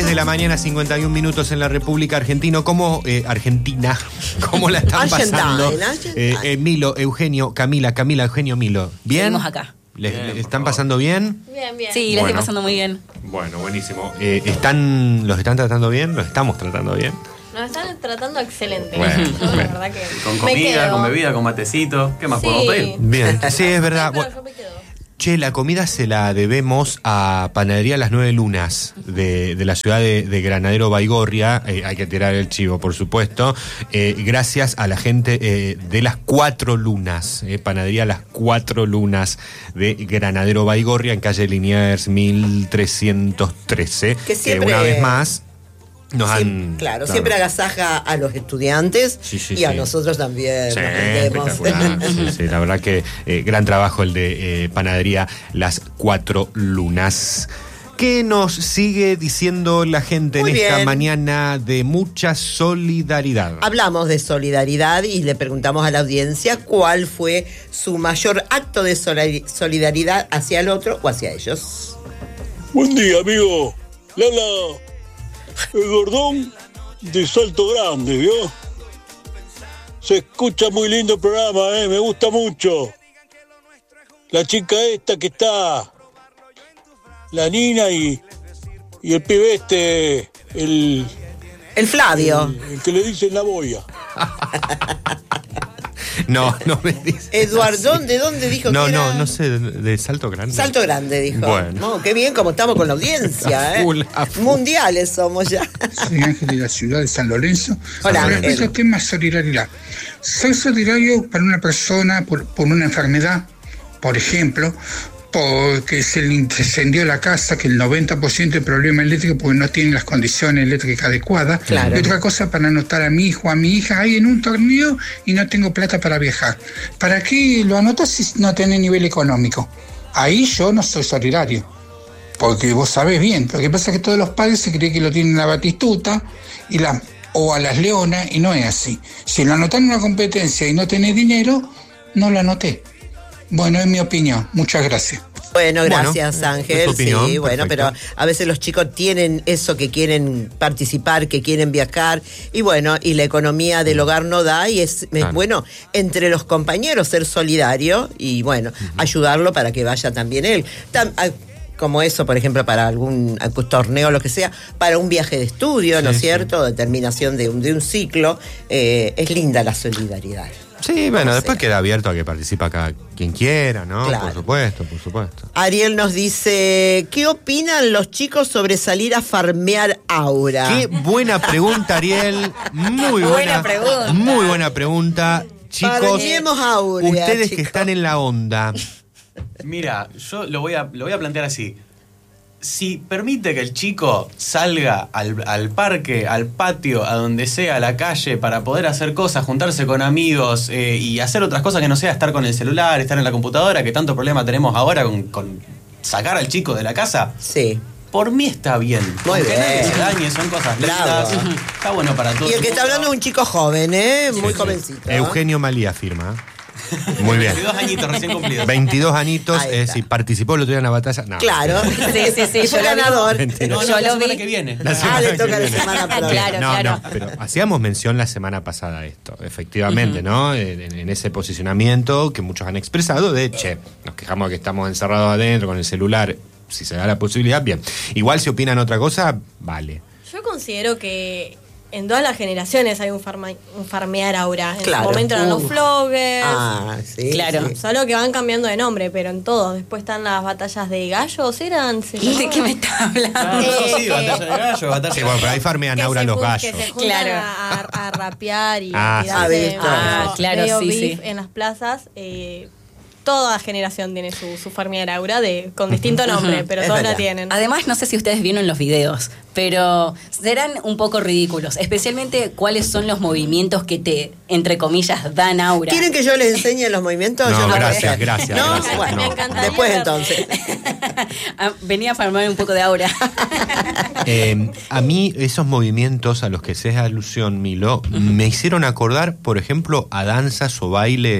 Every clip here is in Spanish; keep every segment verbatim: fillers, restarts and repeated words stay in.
de la mañana, cincuenta y un minutos en la República Argentina. ¿Cómo, eh, Argentina, cómo la están pasando? Eh, eh, Milo, Eugenio, Camila, Camila, Eugenio, Milo. ¿Bien? Seguimos acá. ¿Les, Bien, ¿les están pasando bien? Bien, bien. Sí, les Bueno. estoy pasando muy bien. Bueno, buenísimo. Eh, ¿están, ¿Los están tratando bien? ¿Los estamos tratando bien? Nos están tratando excelente. Bueno, Yo, la bueno. verdad que Con me comida, quedo. con bebida, con matecito. ¿Qué más Sí. podemos pedir? Bien, sí, es verdad. Pero Bueno, yo me quedo. che, la comida se la debemos a Panadería Las Nueve Lunas de, de la ciudad de, de Granadero Baigorria. Eh, hay que tirar el chivo, por supuesto. Eh, gracias a la gente eh, de Las Cuatro Lunas. Eh, Panadería Las Cuatro Lunas de Granadero Baigorria en calle Liniers mil trescientos trece. Que siempre- una vez más nos Siem- han... claro, siempre agasaja a los estudiantes Sí, sí, y a sí. nosotros también. Sí, nos vendemos. espectacular. Sí, sí, la verdad que eh, gran trabajo el de eh, Panadería Las Cuatro Lunas. ¿Qué nos sigue diciendo la gente Muy en esta bien. mañana de mucha solidaridad? Hablamos de solidaridad y le preguntamos a la audiencia cuál fue su mayor acto de solari- solidaridad hacia el otro o hacia ellos. Buen día, amigo. Lala, el Gordón de Salto Grande, ¿vio? Se escucha muy lindo el programa, ¿eh? Me gusta mucho. La chica esta que está, la Nina y, y el pibe este, el, El Flavio. el, el que le dicen la boya. No, no me dice. Eduardo, ¿de dónde dijo No, que no, era? no sé, de, de Salto Grande. Salto Grande, dijo. Bueno. No, qué bien como estamos con la audiencia, A ¿eh? full, a full. Mundiales somos ya. Soy Ángel de la ciudad de San Lorenzo. Hola, Con Ángel. respecto al tema solidaridad. Ser solidario para una persona por, por una enfermedad, por ejemplo, porque se le incendió la casa, que el noventa por ciento del problema eléctrico porque no tiene las condiciones eléctricas adecuadas. Claro. Y otra cosa para anotar a mi hijo, a mi hija, ahí en un torneo y no tengo plata para viajar. ¿Para qué lo anotas si no tenés nivel económico? Ahí yo no soy solidario. Porque vos sabés bien, lo que pasa es que todos los padres se creen que lo tienen en la Batistuta y la, o a las Leonas, y no es así. Si lo anotás en una competencia y no tenés dinero, no lo anoté. Bueno, es mi opinión. Muchas gracias. Bueno, Bueno, gracias, es Ángel. tu opinión, Sí, bueno, perfecto. pero a veces los chicos tienen eso que quieren participar, que quieren viajar, y bueno, y la economía del hogar no da, y es, es Claro. bueno entre los compañeros ser solidario y bueno, ayudarlo para que vaya también él. Tam- a- como eso, por ejemplo, para algún, algún torneo, lo que sea, para un viaje de estudio, ¿no es Sí, sí. cierto? De terminación de un, de un ciclo. Eh, es linda la solidaridad. Sí, bueno, Como después sea. queda abierto a que participe acá quien quiera, ¿no? Claro. Por supuesto, por supuesto. Ariel nos dice, ¿qué opinan los chicos sobre salir a farmear aura? Qué buena pregunta, Ariel. Muy buena, Buena pregunta. Muy buena pregunta. Chicos, Farmeemos aura, ustedes que chicos. están en la onda. Mira, yo lo voy a, lo voy a plantear así. Si permite que el chico salga al, al parque, al patio, a donde sea, a la calle, para poder hacer cosas, juntarse con amigos eh, y hacer otras cosas que no sea estar con el celular, estar en la computadora, que tanto problema tenemos ahora con, con sacar al chico de la casa, Sí. por mí está bien. Muy Aunque bien. nadie se dañe, son cosas Bravo. lindas. Está bueno para todos. Y el que está hablando es un chico joven, ¿eh? Muy Sí, sí. jovencito. Eugenio Malía firma. Muy bien. veintidós añitos recién cumplidos. veintidós añitos, Ahí es está. decir, participó el otro día en la batalla. No. Claro. Sí, sí, sí, Y fue yo lo vi. ganador. Mentira. No, no, Yo la lo semana vi. que viene. La Ah, semana le que toca la viene. semana próxima. Claro, no, claro. no, pero hacíamos mención la semana pasada de esto, efectivamente, ¿no? En, en ese posicionamiento que muchos han expresado de, che, nos quejamos de que estamos encerrados adentro con el celular, si se da la posibilidad, bien. Igual si opinan otra cosa, vale. Yo considero que en todas las generaciones hay un, farma- un farmear aura. En Claro. su momento eran los Uh. vloggers. Ah, sí. Claro. sí. Solo que van cambiando de nombre, pero en todos. Después están las batallas de gallos, eran. se ¿De llamaban? qué me estás hablando? Ah, no, sí, batalla de gallo, batalla Sí, de bueno, pero ahí farmean Que Aura se los jun- gallos. Que se juntan Claro. a, a- a rapear y Ah, a sí. tirarse Ah, ¿viste? a- Ah, claro, medio sí, beef sí. en las plazas. eh, toda generación tiene su, su farmear aura de, con distinto nombre, pero Es todos la verdad. tienen. Además, no sé si ustedes vieron los videos, pero serán un poco ridículos. Especialmente cuáles son los movimientos que te, entre comillas, dan aura. ¿Quieren que yo les enseñe los movimientos? No, Yo gracias, sé. gracias, ¿No? gracias, Bueno, no. Me encantaría después ver. entonces. Ah, Venía a farmar un poco de aura. Eh, a mí esos movimientos a los que se hace alusión, Milo, me hicieron acordar, por ejemplo, a danzas o bailes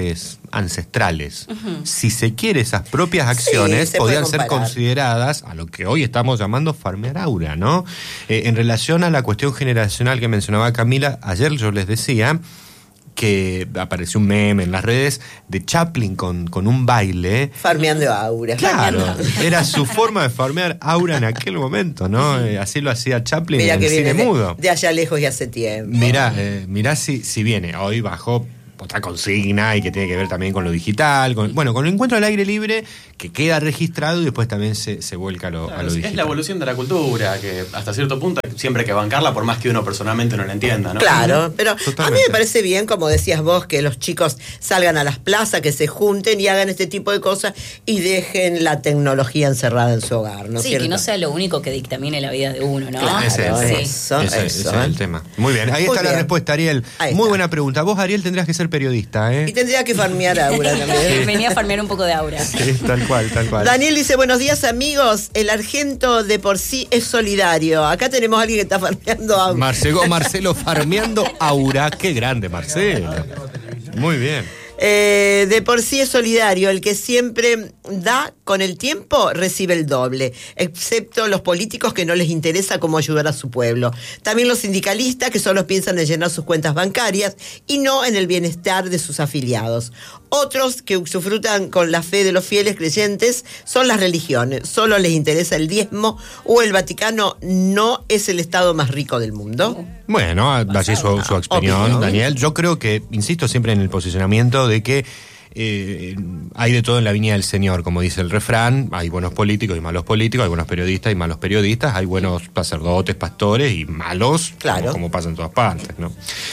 ancestrales. Uh-huh. Si se quiere, esas propias acciones sí, podían ser consideradas a lo que hoy estamos llamando farmear aura, ¿no? Eh, en relación a la cuestión generacional que mencionaba Camila, ayer yo les decía que apareció un meme en las redes de Chaplin con, con un baile. Farmeando aura. Claro, era su forma de farmear aura en aquel momento, ¿no? Eh, así lo hacía Chaplin Mirá en que el cine de, mudo. De allá lejos y hace tiempo. Mirá, eh, mirá si, si viene hoy bajo otra consigna y que tiene que ver también con lo digital, con, bueno, con el encuentro al aire libre que queda registrado y después también se, se vuelca a lo, claro, a lo digital. Es la evolución de la cultura, que hasta cierto punto siempre hay que bancarla por más que uno personalmente no la entienda, ¿no? Claro, pero Totalmente. A mí me parece bien, como decías vos, que los chicos salgan a las plazas, que se junten y hagan este tipo de cosas y dejen la tecnología encerrada en su hogar, ¿no es Sí, cierto? que no sea lo único que dictamine la vida de uno, ¿no? Claro, ese es, sí. eso, eso, ese, eso, ese es ¿eh? el tema. Muy bien, ahí Muy está bien. la respuesta, Ariel. Ahí Muy está. buena pregunta. Vos, Ariel, tendrías que ser periodista, ¿eh? Y tendría que farmear aura también. Venía a farmear un poco de aura. Sí, tal cual, tal cual. Daniel dice, buenos días amigos, el argento de por sí es solidario. Acá tenemos a alguien que está farmeando aura. Marcelo, Marcelo farmeando aura. Qué grande, Marcelo. Muy bien. Eh, de por sí es solidario, el que siempre da con el tiempo recibe el doble, excepto los políticos que no les interesa cómo ayudar a su pueblo. También los sindicalistas que solo piensan en llenar sus cuentas bancarias y no en el bienestar de sus afiliados. Otros que usufrutan con la fe de los fieles creyentes son las religiones, solo les interesa el diezmo o el Vaticano no es el estado más rico del mundo. Bueno, allí su, su opinión, Opinión. Daniel. Yo creo que, insisto siempre en el posicionamiento de que eh, hay de todo en la viña del Señor, como dice el refrán. Hay buenos políticos y malos políticos, hay buenos periodistas y malos periodistas, hay buenos sacerdotes, pastores y malos, Claro. como, como pasa en todas partes, ¿no?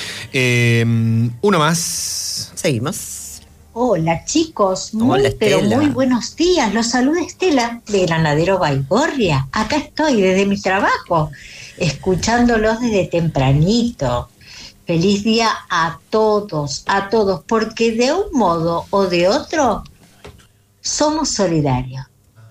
Eh, uno más. Seguimos. Hola chicos, muy Hola, pero Estela. muy buenos días. Los saluda Estela de Granadero Baigorria. Acá estoy desde mi trabajo, escuchándolos desde tempranito. Feliz día a todos, a todos, porque de un modo o de otro somos solidarios.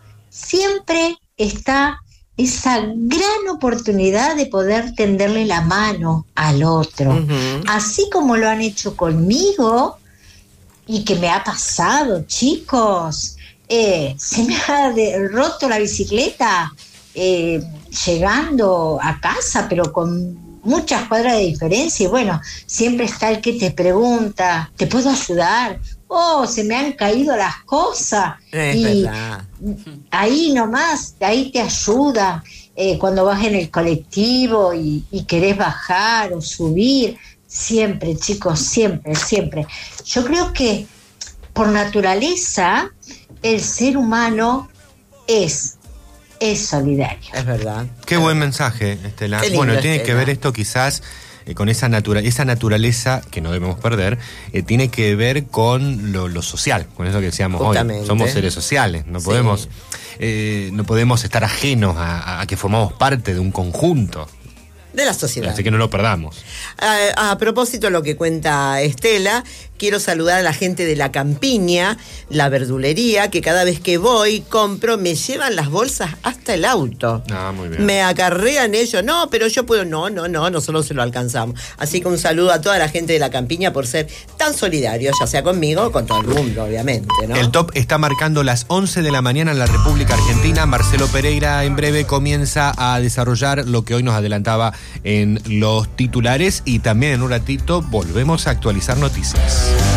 Siempre está esa gran oportunidad de poder tenderle la mano al otro, Uh-huh. así como lo han hecho conmigo. Y que me ha pasado, chicos, eh, se me ha de- roto la bicicleta eh, llegando a casa, pero con muchas cuadras de diferencia. Y bueno, siempre está el que te pregunta, ¿te puedo ayudar? Oh, se me han caído las cosas. Es y verdad. ahí nomás, ahí te ayuda. Eh, cuando vas en el colectivo y, y querés bajar o subir. Siempre, chicos, siempre, siempre. Yo creo que por naturaleza el ser humano es, es solidario. Es verdad. Qué buen mensaje, Estela. Qué lindo, Bueno, tiene Estela. que ver esto quizás eh, con esa, natura esa naturaleza que no debemos perder, eh, tiene que ver con lo, lo social, con eso que decíamos Justamente. hoy. Somos seres sociales, no Sí. podemos, eh, no podemos estar ajenos a, a que formamos parte de un conjunto. De la sociedad. Así que no lo perdamos. A, a propósito de lo que cuenta Estela, quiero saludar a la gente de La Campiña, la verdulería, que cada vez que voy, compro, me llevan las bolsas hasta el auto. Ah, muy bien. Me acarrean ellos, no, pero yo puedo, no, no, no, nosotros se lo alcanzamos. Así que un saludo a toda la gente de La Campiña por ser tan solidarios, ya sea conmigo o con todo el mundo, obviamente, ¿no? El top está marcando las once de la mañana en la República Argentina. Marcelo Pereira en breve comienza a desarrollar lo que hoy nos adelantaba en los titulares y también en un ratito volvemos a actualizar noticias.